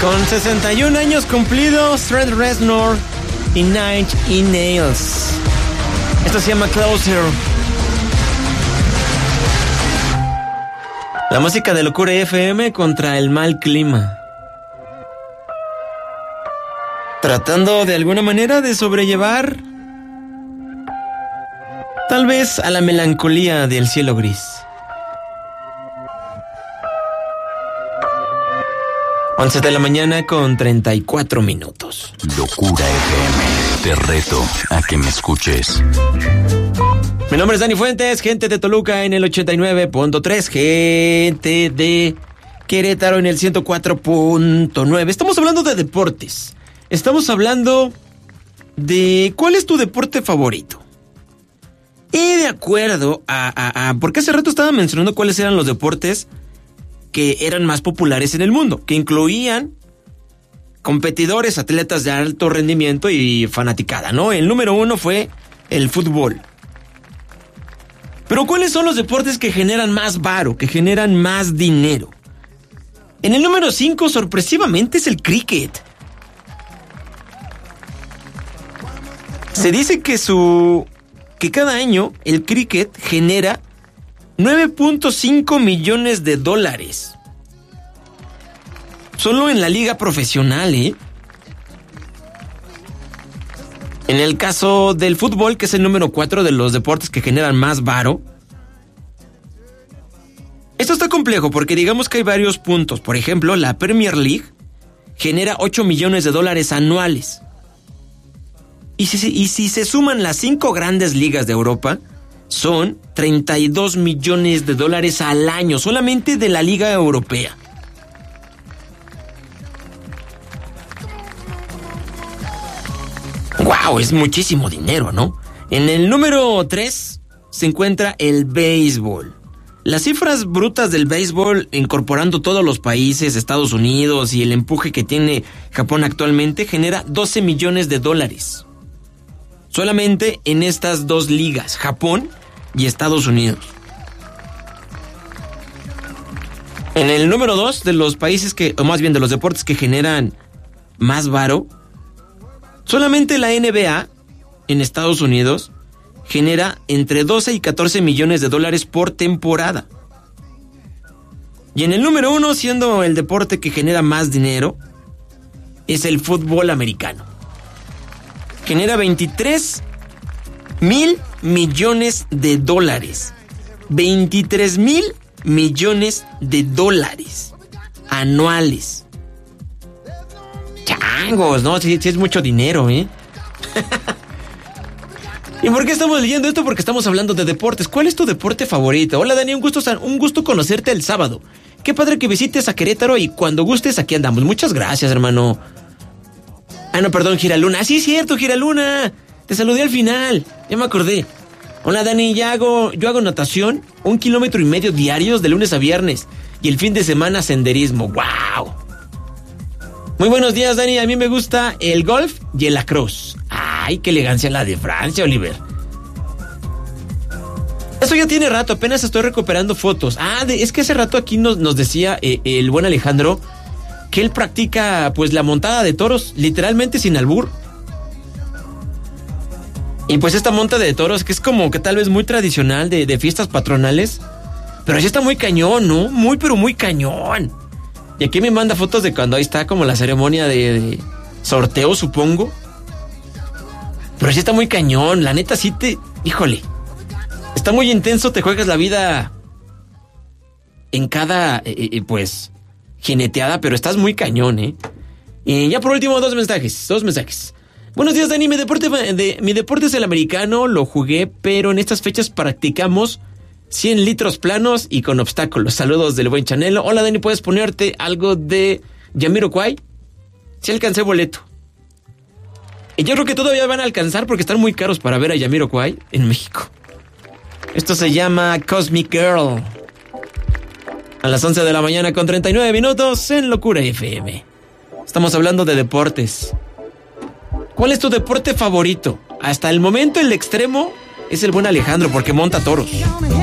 Con 61 años cumplidos, Trent Reznor y Nine Inch Nails. Esto se llama Closer. La música de Locura FM contra el mal clima. Tratando de alguna manera de sobrellevar tal vez a la melancolía del cielo gris. 11 de la mañana con 34 minutos. Locura FM, te reto a que me escuches. Mi nombre es Dani Fuentes, gente de Toluca en el 89.3, gente de Querétaro en el 104.9. Estamos hablando de deportes. Estamos hablando de ¿cuál es tu deporte favorito? Y de acuerdo porque hace rato estaba mencionando cuáles eran los deportes que eran más populares en el mundo, que incluían competidores, atletas de alto rendimiento y fanaticada, ¿no? El número 1 fue el fútbol. Pero ¿cuáles son los deportes que generan más varo, que generan más dinero? En el número 5, sorpresivamente, es el cricket. Se dice que cada año el cricket genera 9.5 millones de dólares. Solo en la liga profesional, ¿eh? En el caso del fútbol, que es el número 4 de los deportes que generan más varo. Esto está complejo porque digamos que hay varios puntos. Por ejemplo, la Premier League genera 8 millones de dólares anuales. Y si se suman las 5 grandes ligas de Europa, son 32 millones de dólares al año, solamente de la Liga Europea. ¡Wow! Es muchísimo dinero, ¿no? En el número 3 se encuentra el béisbol. Las cifras brutas del béisbol, incorporando todos los países, Estados Unidos y el empuje que tiene Japón actualmente, genera 12 millones de dólares. Solamente en estas dos ligas, Japón y Estados Unidos. En el número 2 de los países o más bien de los deportes que generan más varo, solamente la NBA en Estados Unidos genera entre 12 y 14 millones de dólares por temporada. Y en el número 1, siendo el deporte que genera más dinero, es el fútbol americano. Genera 23 mil millones de dólares. 23 mil millones de dólares anuales. Changos, ¿no? Sí es mucho dinero, ¿eh? ¿Y por qué estamos leyendo esto? Porque estamos hablando de deportes. ¿Cuál es tu deporte favorito? Hola, Dani, un gusto conocerte el sábado. Qué padre que visites a Querétaro y cuando gustes aquí andamos. Muchas gracias, hermano. Ah, no, perdón, Giraluna. Ah, sí, es cierto, Giraluna. Te saludé al final. Ya me acordé. Hola, Dani, yo hago natación 1,5 kilómetros diarios de lunes a viernes. Y el fin de semana senderismo. ¡Wow! Muy buenos días, Dani. A mí me gusta el golf y el lacrosse. ¡Ay, qué elegancia la de Francia, Oliver! Eso ya tiene rato, apenas estoy recuperando fotos. Es que hace rato aquí nos decía el buen Alejandro que él practica pues la montada de toros, literalmente sin albur. Y pues esta monta de toros que es como que tal vez muy tradicional de fiestas patronales, pero sí está muy cañón, ¿no? Muy, pero muy cañón. Y aquí me manda fotos de cuando ahí está como la ceremonia de sorteo, supongo. Pero sí está muy cañón, la neta sí híjole, está muy intenso, te juegas la vida en cada, pues, jineteada, pero estás muy cañón, ¿eh? Y ya por último, dos mensajes. Buenos días, Dani, mi deporte es el americano, lo jugué, pero en estas fechas practicamos 100 litros planos y con obstáculos. Saludos del buen Chanelo. Hola, Dani, ¿puedes ponerte algo de Jamiroquai? Sí alcancé boleto. Y yo creo que todavía van a alcanzar porque están muy caros para ver a Jamiroquai en México. Esto se llama Cosmic Girl. A las 11 de la mañana con 39 minutos en Locura FM. Estamos hablando de deportes. ¿Cuál es tu deporte favorito? Hasta el momento el extremo es el buen Alejandro porque monta toros.